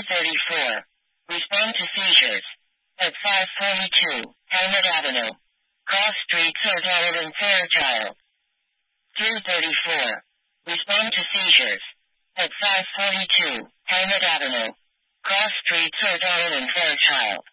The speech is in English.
234. Respond to seizures. At 542, Helmet Avenue. Cross Street, Rhode Island, Fairchild. 234. Respond to seizures. At 542, Helmet Avenue. Cross Street, Rhode Island, Fairchild.